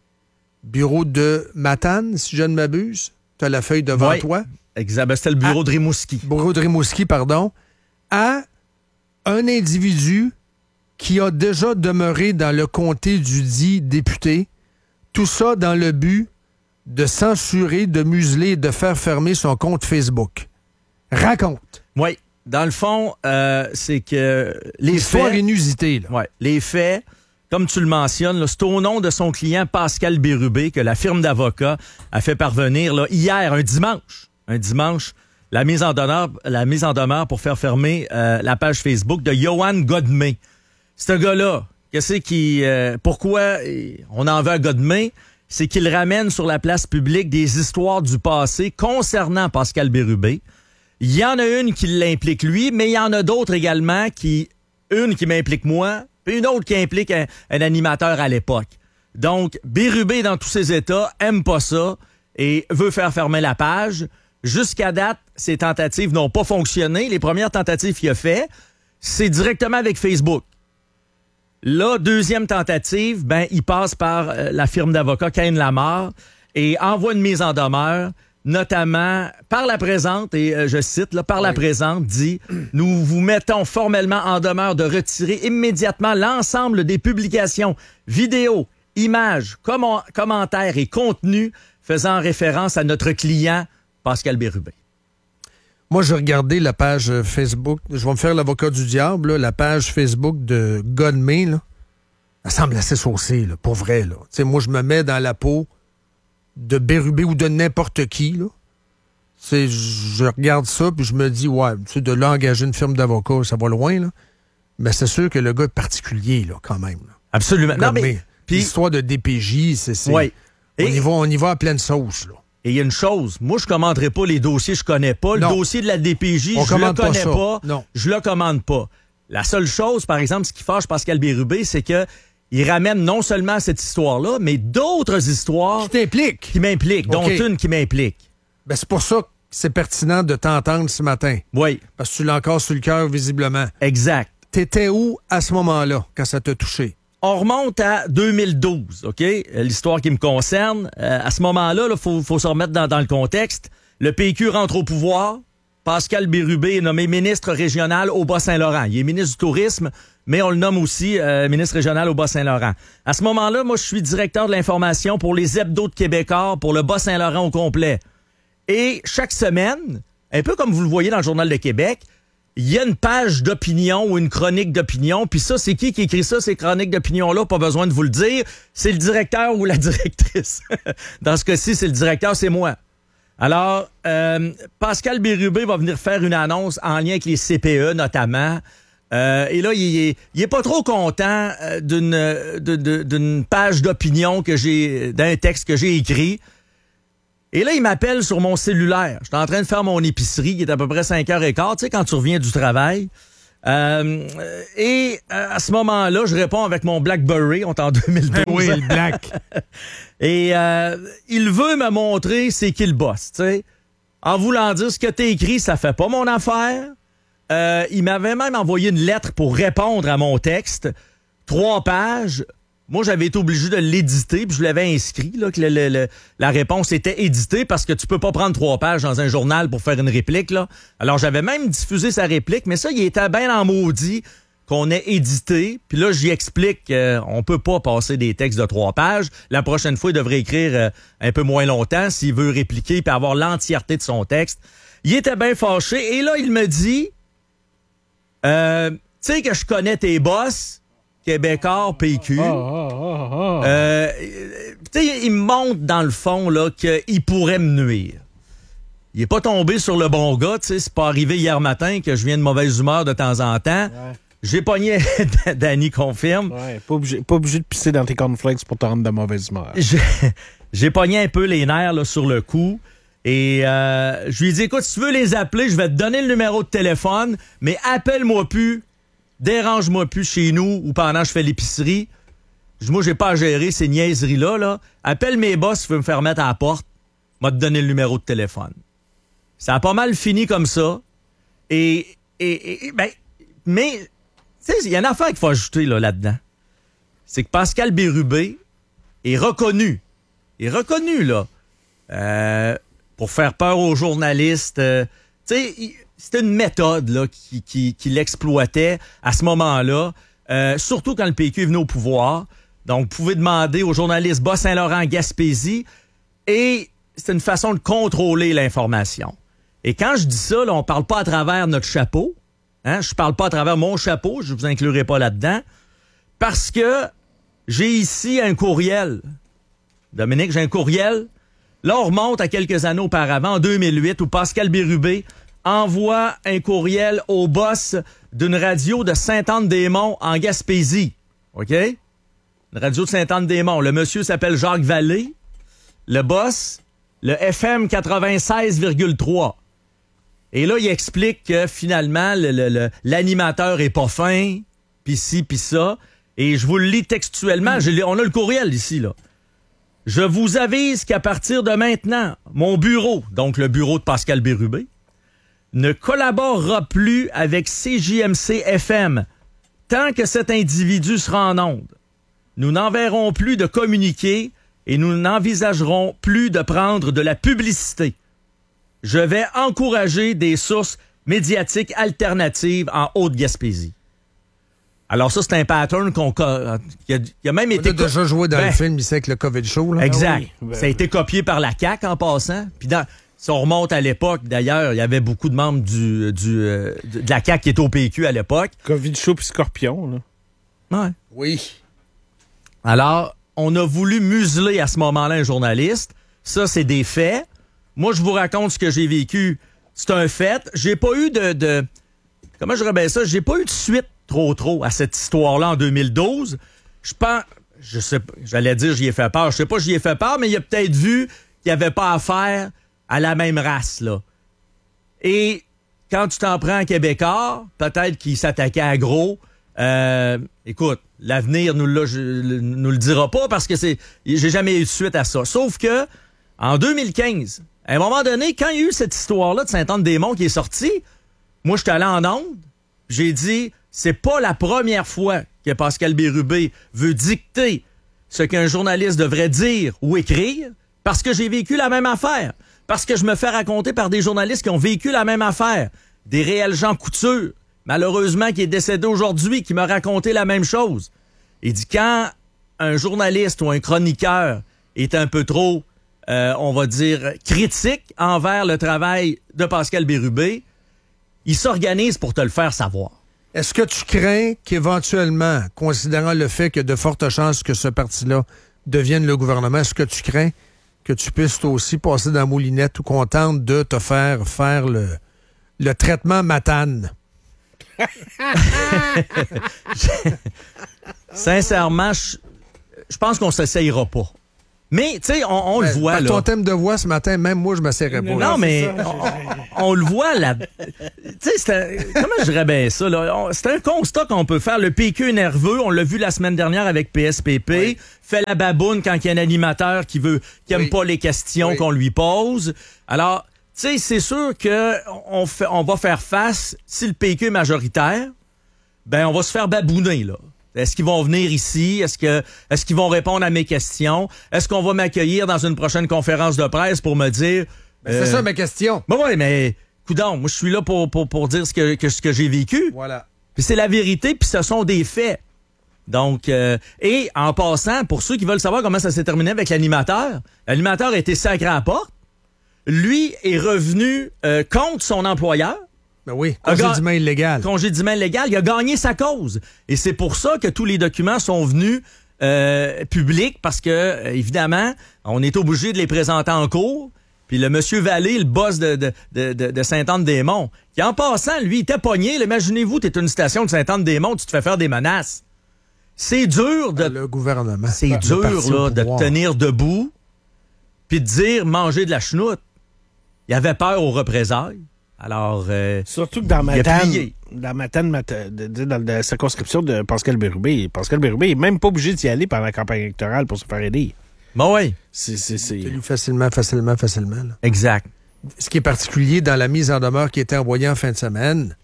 bureau de Matane, si je ne m'abuse. Tu as la feuille devant toi. Exact. C'était le bureau de Rimouski. Bureau de Rimouski, pardon. À un individu qui a déjà demeuré dans le comté du dit député. Tout ça dans le but de censurer, de museler et de faire fermer son compte Facebook. Raconte. Oui. Dans le fond, c'est que les Histoire faits... inusitée, là. Ouais. Les faits... Comme tu le mentionnes, là, c'est au nom de son client Pascal Bérubé que la firme d'avocats a fait parvenir là, hier, un dimanche, la mise en demeure pour faire fermer la page Facebook de Johan Godmé. Ce gars-là, pourquoi on en veut à Godmé? C'est qu'il ramène sur la place publique des histoires du passé concernant Pascal Bérubé. Il y en a une qui l'implique lui, mais il y en a d'autres également une qui m'implique moi, puis une autre qui implique un animateur à l'époque. Donc, Bérubé, dans tous ses états, aime pas ça et veut faire fermer la page. Jusqu'à date, ses tentatives n'ont pas fonctionné. Les premières tentatives qu'il a fait, c'est directement avec Facebook. Là, deuxième tentative, il passe par la firme d'avocats Kane Lamar et envoie une mise en demeure, notamment par la présente, et je cite, par la présente, dit « Nous vous mettons formellement en demeure de retirer immédiatement l'ensemble des publications, vidéos, images, commentaires et contenus faisant référence à notre client Pascal Bérubé. » Moi, j'ai regardé la page Facebook, je vais me faire l'avocat du diable, là, la page Facebook de Godmé, là. Elle semble assez saucée, là, pour vrai. Là. Moi, je me mets dans la peau de Bérubé ou de n'importe qui, là. Je regarde ça, puis je me dis, de là engager une firme d'avocats, ça va loin, là. Mais c'est sûr que le gars est particulier, là, quand même. Là. Absolument. Non, mais, l'histoire de DPJ, on y va à pleine sauce, là. Et il y a une chose, moi, je commanderai pas les dossiers que je connais pas. Le dossier de la DPJ, je le connais pas. Je le commande pas. La seule chose, par exemple, ce qui fâche Pascal Bérubé, c'est que il ramène non seulement cette histoire-là, mais d'autres histoires qui m'impliquent, dont une qui m'implique. Ben, c'est pour ça que c'est pertinent de t'entendre ce matin. Oui. Parce que tu l'as encore sur le cœur, visiblement. Exact. T'étais où à ce moment-là, quand ça t'a touché? On remonte à 2012, OK? L'histoire qui me concerne. À ce moment-là, faut se remettre dans le contexte. Le PQ rentre au pouvoir. Pascal Bérubé est nommé ministre régional au Bas-Saint-Laurent. Il est ministre du Tourisme, mais on le nomme aussi ministre régional au Bas-Saint-Laurent. À ce moment-là, moi, je suis directeur de l'information pour les hebdos de Québécois pour le Bas-Saint-Laurent au complet. Et chaque semaine, un peu comme vous le voyez dans le Journal de Québec, il y a une page d'opinion ou une chronique d'opinion, puis ça, c'est qui écrit ça, ces chroniques d'opinion-là? Pas besoin de vous le dire. C'est le directeur ou la directrice. Dans ce cas-ci, c'est le directeur, c'est moi. Alors, Pascal Bérubé va venir faire une annonce en lien avec les CPE, notamment. Et là, il est pas trop content d'une page d'opinion d'un texte que j'ai écrit. Et là, il m'appelle sur mon cellulaire. J'étais en train de faire mon épicerie, qui est à peu près 5h15, tu sais, quand tu reviens du travail. Et à ce moment-là, je réponds avec mon BlackBerry, on est en 2012. Oui, le Black. Et il veut me montrer c'est qui le boss, tu sais. En voulant dire ce que t'as écrit, ça fait pas mon affaire. Il m'avait même envoyé une lettre pour répondre à mon texte. 3 pages. Moi, j'avais été obligé de l'éditer, puis je l'avais inscrit, là, que la réponse était éditée, parce que tu peux pas prendre 3 pages dans un journal pour faire une réplique, là. Alors, j'avais même diffusé sa réplique, mais ça, il était bien en maudit qu'on ait édité. Puis là, j'y explique qu'on peut pas passer des textes de 3 pages. La prochaine fois, il devrait écrire un peu moins longtemps s'il veut répliquer puis avoir l'entièreté de son texte. Il était bien fâché, et là, il me dit, tu sais que je connais tes boss, Québécois, PQ. Tu sais, il me montre dans le fond là qu'il pourrait me nuire. Il est pas tombé sur le bon gars, tu sais, c'est pas arrivé hier matin que je viens de mauvaise humeur de temps en temps. Ouais. J'ai pogné, Danny confirme. Ouais, pas obligé de pisser dans tes cornflakes pour te rendre de mauvaise humeur. J'ai pogné un peu les nerfs là, sur le coup. Et je lui ai dit, écoute, si tu veux les appeler, je vais te donner le numéro de téléphone, mais appelle-moi plus. Dérange-moi plus chez nous ou pendant que je fais l'épicerie. Moi, j'ai pas à gérer ces niaiseries-là. Là. Appelle mes boss si tu veux me faire mettre à la porte. M'a te donner le numéro de téléphone. Ça a pas mal fini comme ça. Mais, tu sais, il y a une affaire qu'il faut ajouter là-dedans. C'est que Pascal Bérubé est reconnu. Il est reconnu, là. Pour faire peur aux journalistes. Tu sais, c'était une méthode là, qu'il exploitait à ce moment-là, surtout quand le PQ est venu au pouvoir. Donc, vous pouvez demander aux journalistes Bas-Saint-Laurent-Gaspésie, et c'est une façon de contrôler l'information. Et quand je dis ça, là, on parle pas à travers notre chapeau. Hein? Je parle pas à travers mon chapeau, je vous inclurai pas là-dedans, parce que j'ai ici un courriel. Dominique, j'ai un courriel. Là, on remonte à quelques années auparavant, en 2008, où Pascal Bérubé envoie un courriel au boss d'une radio de Sainte-Anne-des-Monts en Gaspésie. OK? Une radio de Sainte-Anne-des-Monts. Le monsieur s'appelle Jacques Vallée. Le boss, le FM 96,3. Et là, il explique que finalement, l'animateur est pas fin, pis ci, pis ça. Et je vous le lis textuellement. On a le courriel ici, là. Je vous avise qu'à partir de maintenant, mon bureau, donc le bureau de Pascal Bérubé, ne collaborera plus avec CJMC FM tant que cet individu sera en onde. Nous n'enverrons plus de communiqués et nous n'envisagerons plus de prendre de la publicité. Je vais encourager des sources médiatiques alternatives en Haute-Gaspésie. Alors ça, c'est un pattern qui a même été... On a déjà joué dans le film, ici, avec le COVID show. Là. Exact. Ah oui. Ça a été copié par la CAQ en passant. Puis si on remonte à l'époque, d'ailleurs, il y avait beaucoup de membres de la CAQ qui étaient au PQ à l'époque. COVID show puis Scorpion, là. Ouais. Oui. Alors, on a voulu museler à ce moment-là un journaliste. Ça, c'est des faits. Moi, je vous raconte ce que j'ai vécu. C'est un fait. J'ai pas eu de comment je dirais bien ça? J'ai pas eu de suite trop à cette histoire-là en 2012. Je sais pas, j'allais dire j'y ai fait peur. Je sais pas j'y ai fait peur, mais il a peut-être vu qu'il n'y avait pas affaire à la même race, là. Et quand tu t'en prends à Québécois, peut-être qu'il s'attaquait à gros. Écoute, l'avenir nous le dira pas parce que j'ai jamais eu de suite à ça. Sauf que, en 2015, à un moment donné, quand il y a eu cette histoire-là de Sainte-Anne-des-Monts qui est sortie, moi, j'étais allé en onde, j'ai dit, c'est pas la première fois que Pascal Bérubé veut dicter ce qu'un journaliste devrait dire ou écrire, parce que j'ai vécu la même affaire. Parce que je me fais raconter par des journalistes qui ont vécu la même affaire. Des réels Jean Couture, malheureusement, qui est décédé aujourd'hui, qui m'a raconté la même chose. Il dit, quand un journaliste ou un chroniqueur est un peu trop, on va dire, critique envers le travail de Pascal Bérubé, ils s'organisent pour te le faire savoir. Est-ce que tu crains qu'éventuellement, considérant le fait qu'il y a de fortes chances que ce parti-là devienne le gouvernement, est-ce que tu crains que tu puisses toi aussi passer dans la moulinette ou qu'on tente de te faire le traitement Matane? Sincèrement, je pense qu'on s'essayera pas. Mais, tu sais, on le voit, là. Ton thème de voix ce matin, même moi, je ne m'essayerais pas. Non, mais on le voit, là. Tu sais, comment je dirais bien ça, là? C'est un constat qu'on peut faire. Le PQ est nerveux. On l'a vu la semaine dernière avec PSPP. Fait la baboune quand il y a un animateur qui aime pas les questions qu'on lui pose. Alors, tu sais, c'est sûr qu'on va faire face, si le PQ est majoritaire, ben, on va se faire babouner, là. Est-ce qu'ils vont venir ici? Est-ce qu'ils vont répondre à mes questions? Est-ce qu'on va m'accueillir dans une prochaine conférence de presse pour me dire... C'est ça ma question. Ben ouais, mais coudonc, moi je suis là pour dire ce que j'ai vécu. Voilà. Puis c'est la vérité, puis ce sont des faits. Donc, et en passant, pour ceux qui veulent savoir comment ça s'est terminé avec l'animateur a été sacré à la porte. Lui est revenu contre son employeur. Ben oui, congédiement illégal. Congédiement illégal, il a gagné sa cause. Et c'est pour ça que tous les documents sont venus publics, parce que, évidemment, on est obligé de les présenter en cours. Puis le monsieur Vallée, le boss de Sainte-Anne-des-Monts, qui en passant, lui, il était pogné. Imaginez-vous, t'es une station de Sainte-Anne-des-Monts, tu te fais faire des menaces. C'est dur de... Le gouvernement. C'est dur, là, de te tenir debout puis de dire manger de la chenoute. Il avait peur aux représailles. Alors, surtout que dans la circonscription de Pascal Bérubé est même pas obligé d'y aller pendant la campagne électorale pour se faire aider. Ben oui. C'est facilement. Là. Exact. Ce qui est particulier dans la mise en demeure qui a été envoyée en fin de semaine,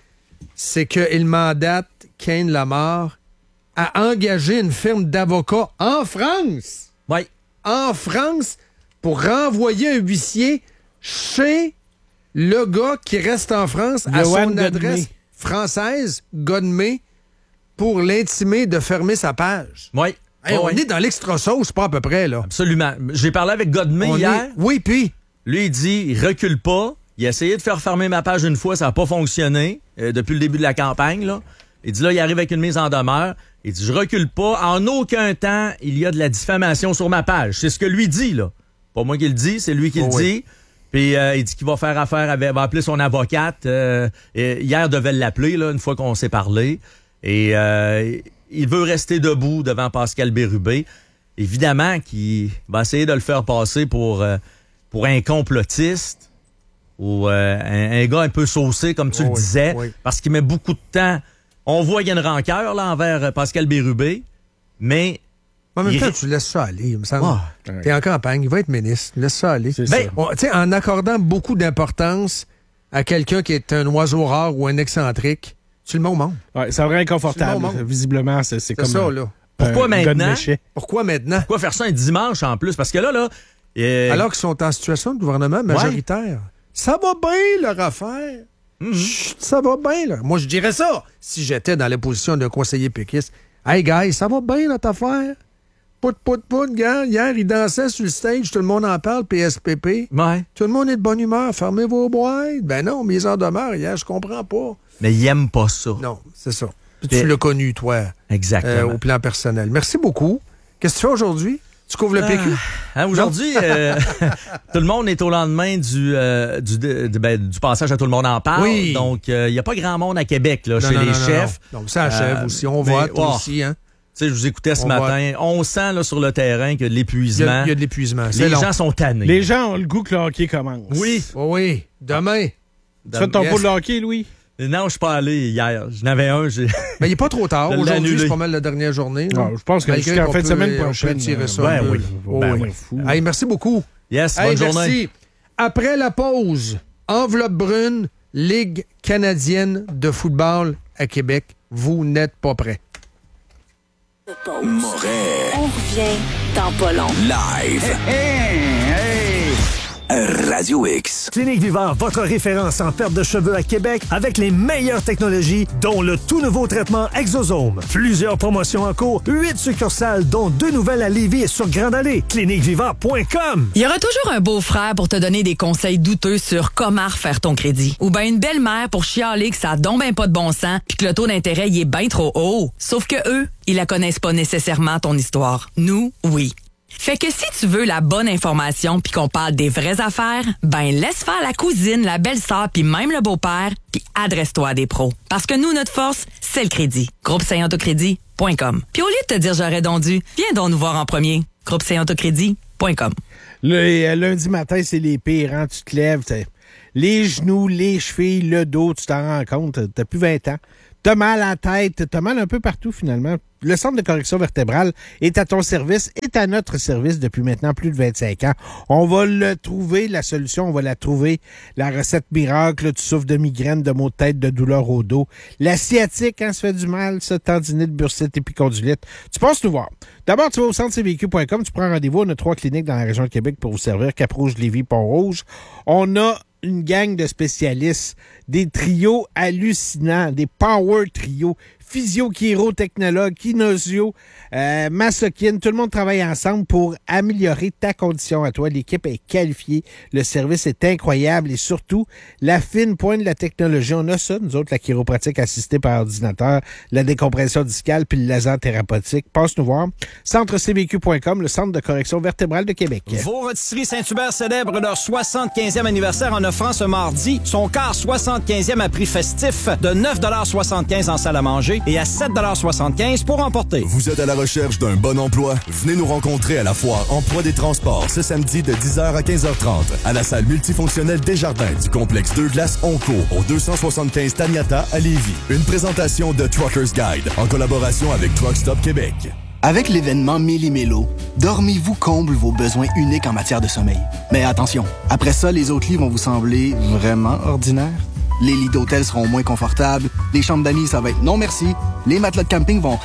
c'est qu'il mandate Kane Lamar à engager une firme d'avocats en France. Oui. En France, pour renvoyer un huissier chez le gars qui reste en France à son adresse française, Godmé, pour l'intimer de fermer sa page. Oui. Hey, on est dans l'extra-sauce, pas à peu près, là. Absolument. J'ai parlé avec Godmé hier. Oui, puis? Lui, il dit, il recule pas. Il a essayé de faire fermer ma page une fois, ça n'a pas fonctionné depuis le début de la campagne, là. Il dit, là, il arrive avec une mise en demeure. Il dit, je recule pas. En aucun temps, il y a de la diffamation sur ma page. C'est ce que lui dit, là. Pas moi qui le dis, c'est lui qui le dit. Puis il dit qu'il va faire affaire avec, va appeler son avocate. Hier, devait l'appeler, là, une fois qu'on s'est parlé. Et il veut rester debout devant Pascal Bérubé. Évidemment qu'il va essayer de le faire passer pour un complotiste ou un gars un peu saucé, comme tu le disais, parce qu'il met beaucoup de temps. On voit qu'il y a une rancœur là, envers Pascal Bérubé, mais... En même temps, tu laisses ça aller, il me semble. T'es en campagne, il va être ministre, laisse ça aller. En accordant beaucoup d'importance à quelqu'un qui est un oiseau rare ou un excentrique, tu le mets au monde. Ouais, ça serait inconfortable. Visiblement, c'est comme ça, là. Pourquoi maintenant? Pourquoi maintenant? Pourquoi faire ça un dimanche en plus? Parce que là... Alors qu'ils sont en situation de gouvernement majoritaire. Ça va bien, leur affaire. Chut, ça va bien, là. Moi, je dirais ça si j'étais dans la position de conseiller péquiste. Hey, guys, ça va bien, notre affaire? Pout, gars. Hier, il dansait sur le stage, tout le monde en parle, PSPP. Ouais. Tout le monde est de bonne humeur, fermez vos boîtes. Ben non, mise en demeure hier, je comprends pas. Mais il aime pas ça. Non, c'est ça. Puis tu l'as connu, toi. Exactement. Au plan personnel. Merci beaucoup. Qu'est-ce que tu fais aujourd'hui? Tu couvres le PQ? Aujourd'hui, tout le monde est au lendemain du passage à Tout le monde en parle. Oui. Donc, il n'y a pas grand monde à Québec là, chez les chefs. Non. Donc, ça achève aussi. On vote aussi, hein? Tu sais, je vous écoutais ce matin. On sent là, sur le terrain qu'il y a de l'épuisement. Il y a de l'épuisement. Les gens sont tannés. Les gens ont le goût que le hockey commence. Oui. Demain. Tu fais ton pot de hockey, Louis? Non, je suis pas allé hier. J'en avais un. Mais il n'est pas trop tard. Aujourd'hui, c'est pas mal la dernière journée. Non, je pense que jusqu'à la fin de semaine prochaine, tirer ça. Hey, merci beaucoup. Yes, bonne journée. Merci. Après la pause, enveloppe brune, Ligue canadienne de football à Québec. Vous n'êtes pas prêts. On revient dans pas long. Live. Radio X. Clinique Vivant, votre référence en perte de cheveux à Québec avec les meilleures technologies, dont le tout nouveau traitement Exosome. Plusieurs promotions en cours, 8 succursales, dont 2 nouvelles à Lévis et sur Grande Allée. CliniqueVivant.com. Il y aura toujours un beau-frère pour te donner des conseils douteux sur comment refaire ton crédit. Ou bien une belle-mère pour chialer que ça a donc ben pas de bon sens puis que le taux d'intérêt y est bien trop haut. Sauf que eux, ils la connaissent pas nécessairement ton histoire. Nous, oui. Fait que si tu veux la bonne information puis qu'on parle des vraies affaires, ben laisse faire la cousine, la belle-sœur puis même le beau-père puis adresse-toi à des pros. Parce que nous, notre force, c'est le crédit. GroupeSaintAutocrédit.com. Puis au lieu de te dire j'aurais donc dû, viens donc nous voir en premier. GroupeSaintAutocrédit.com. Le lundi matin, c'est les pires. Hein? Tu te lèves, les genoux, les chevilles, le dos, tu t'en rends compte. T'as plus 20 ans. T'as mal à la tête, t'as mal un peu partout finalement. Le Centre de correction vertébrale est à ton service, est à notre service depuis maintenant plus de 25 ans. On va le trouver, la solution, on va la trouver. La recette miracle, tu souffres de migraine, de maux de tête, de douleur au dos. La sciatique, ça fait du mal, ça, tendinite, bursite, épicondylite. Tu passes nous voir. D'abord, tu vas au centrecvq.com, tu prends rendez-vous. On a 3 cliniques dans la région de Québec pour vous servir. Cap-Rouge, Lévis, Pont-Rouge. On a une gang de spécialistes, des trios hallucinants, des power trios, physio, chiro, technologue, kinosio, massokine, tout le monde travaille ensemble pour améliorer ta condition à toi. L'équipe est qualifiée, le service est incroyable et surtout, la fine pointe de la technologie. On a ça, nous autres, la chiropratique assistée par ordinateur, la décompression discale puis le laser thérapeutique. Passe nous voir. CentreCVQ.com, le Centre de correction vertébrale de Québec. Vos rôtisseries Saint-Hubert célèbrent leur 75e anniversaire en offrant ce mardi son quart 75e à prix festif de 9,75 $ en salle à manger et à 7,75 $ pour emporter. Vous êtes à la recherche d'un bon emploi? Venez nous rencontrer à la foire Emploi des transports ce samedi de 10h à 15h30 à la salle multifonctionnelle Desjardins du complexe 2 Glaces Onco au 275 Taniata à Lévis. Une présentation de Truckers Guide en collaboration avec Truck Stop Québec. Avec l'événement Méli-Mélo, Dormez-vous comble vos besoins uniques en matière de sommeil. Mais attention, après ça, les autres lits vont vous sembler vraiment ordinaires. Les lits d'hôtel seront moins confortables, les chambres d'amis, ça va être non merci, les matelas de camping vont...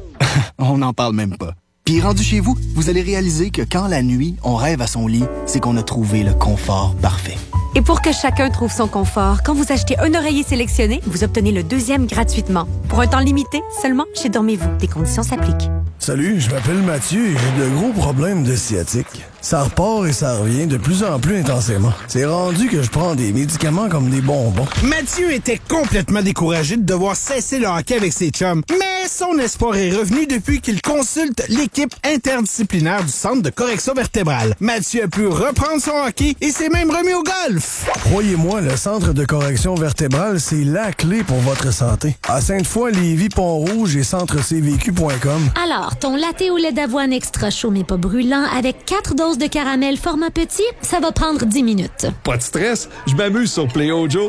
on n'en parle même pas. Puis rendu chez vous, vous allez réaliser que quand la nuit, on rêve à son lit, c'est qu'on a trouvé le confort parfait. Et pour que chacun trouve son confort, quand vous achetez un oreiller sélectionné, vous obtenez le 2e gratuitement. Pour un temps limité, seulement chez Dormez-vous. Des conditions s'appliquent. Salut, je m'appelle Mathieu et j'ai de gros problèmes de sciatique. Ça repart et ça revient de plus en plus intensément. C'est rendu que je prends des médicaments comme des bonbons. Mathieu était complètement découragé de devoir cesser le hockey avec ses chums. Mais son espoir est revenu depuis qu'il consulte l'équipe interdisciplinaire du Centre de correction vertébrale. Mathieu a pu reprendre son hockey et s'est même remis au golf. Croyez-moi, le Centre de correction vertébrale, c'est la clé pour votre santé. À Sainte-Foy, Lévis, Pont-Rouge et CentreCVQ.com. Alors, ton latte au lait d'avoine extra chaud mais pas brûlant avec 4 doses de caramel format petit, ça va prendre 10 minutes. Pas de stress, je m'amuse sur Play-O-Joe.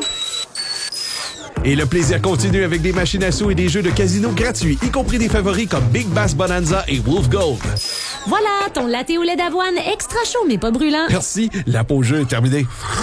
Et le plaisir continue avec des machines à sous et des jeux de casino gratuits, y compris des favoris comme Big Bass Bonanza et Wolf Gold. Voilà, ton latte au lait d'avoine extra chaud mais pas brûlant. Merci, la pause jeu est terminée.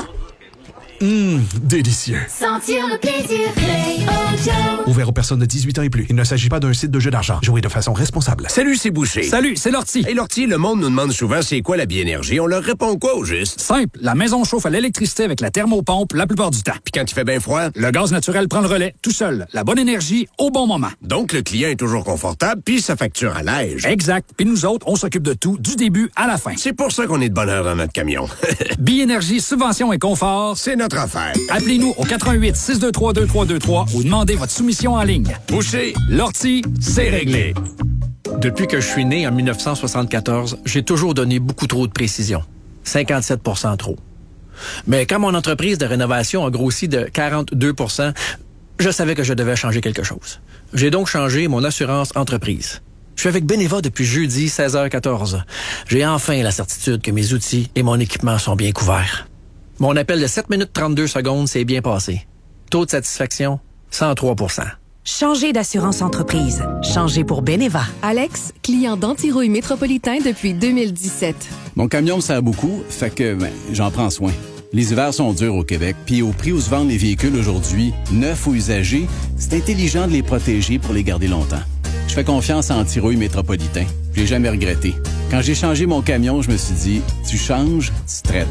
Délicieux. Sentir le plaisir, Play-O-Joe. Ouvert aux personnes de 18 ans et plus. Il ne s'agit pas d'un site de jeu d'argent. Jouez de façon responsable. Salut, c'est Boucher. Salut, c'est Lortie. Hey, Lortie, le monde nous demande souvent c'est quoi la biénergie. On leur répond quoi au juste? Simple. La maison chauffe à l'électricité avec la thermopompe la plupart du temps. Puis quand il fait bien froid? Le gaz naturel prend le relais, tout seul. La bonne énergie au bon moment. Donc, le client est toujours confortable puis sa facture allège. Exact. Puis nous autres, on s'occupe de tout, du début à la fin. C'est pour ça qu'on est de bonne heure dans notre camion. Biénergie, subvention et confort. C'est notre affaire. Appelez-nous au 88 623 2323 ou demandez votre soumission en ligne. Boucher, Lortie, c'est réglé. Depuis que je suis né en 1974, j'ai toujours donné beaucoup trop de précision. 57% trop. Mais quand mon entreprise de rénovation a grossi de 42 %, je savais que je devais changer quelque chose. J'ai donc changé mon assurance entreprise. Je suis avec Beneva depuis jeudi 16h14. J'ai enfin la certitude que mes outils et mon équipement sont bien couverts. Mon appel de 7 minutes 32 secondes s'est bien passé. Taux de satisfaction, 103 %. Changez d'assurance entreprise. Changez pour Beneva. Alex, client d'Antirouille Métropolitain depuis 2017. Mon camion me sert beaucoup, fait que j'en prends soin. Les hivers sont durs au Québec, puis au prix où se vendent les véhicules aujourd'hui, neufs ou usagés, c'est intelligent de les protéger pour les garder longtemps. Je fais confiance à Antirouille Métropolitain. Je l'ai jamais regretté. Quand j'ai changé mon camion, je me suis dit, tu changes, tu traites.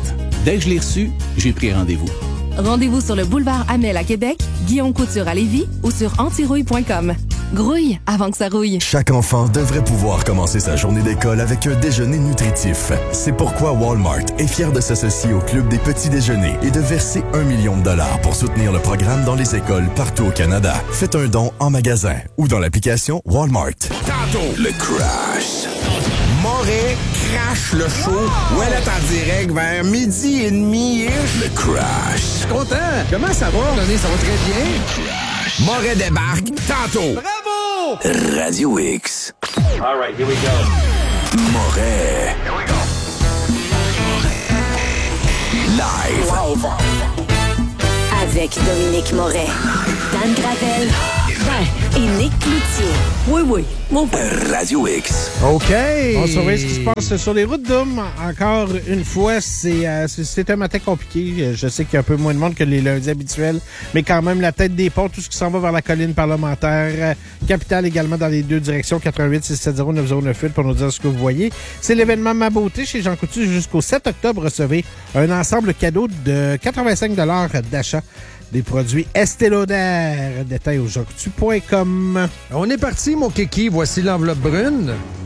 Dès que je l'ai reçu, j'ai pris rendez-vous. Rendez-vous sur le boulevard Amel à Québec, Guillaume Couture à Lévis ou sur antirouille.com. Grouille avant que ça rouille. Chaque enfant devrait pouvoir commencer sa journée d'école avec un déjeuner nutritif. C'est pourquoi Walmart est fier de s'associer au Club des petits déjeuners et de verser $1 million pour soutenir le programme dans les écoles partout au Canada. Faites un don en magasin ou dans l'application Walmart. Tantôt, le crash. Moret crash le show. Ouais, là, en direct vers 12h30. Le crash. Content. Comment ça va? Ça va très bien. Moret débarque tantôt. Bravo! Radio X. All right, here we go. Moret. Here we go. Live. Avec Dominique Moret, Dan Gravel et Nick Cloutier. Oui, mon Radio X. OK. On surveille ce qui se passe sur les routes d'Homme. Encore une fois, c'est un matin compliqué. Je sais qu'il y a un peu moins de monde que les lundis habituels, mais quand même, la tête des ponts, tout ce qui s'en va vers la colline parlementaire. Capitale également dans les deux directions, 88-670-9098 pour nous dire ce que vous voyez. C'est l'événement Ma Beauté chez Jean Coutu jusqu'au 7 octobre. Recevez un ensemble cadeau de 85 $ d'achat. Des produits Estée Lauder. Détails au jeancoutu.com. On est parti, mon kiki. Voici l'enveloppe brune.